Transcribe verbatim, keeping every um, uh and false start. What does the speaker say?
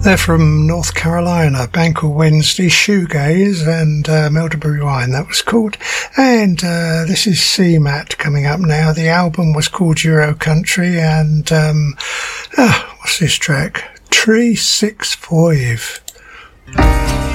They're from North Carolina, band called Wednesday Shoegaze, and uh, Elderberry Wine, that was called. And uh, this is C MAT coming up now. The album was called Euro Country, and um, ah, what's this track? Tree Six Five.